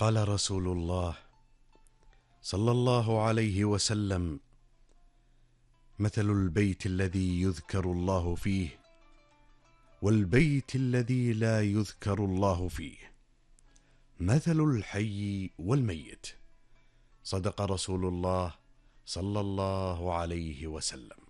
قال رسول الله صلى الله عليه وسلم: مثل البيت الذي يذكر الله فيه والبيت الذي لا يذكر الله فيه مثل الحي والميت. صدق رسول الله صلى الله عليه وسلم.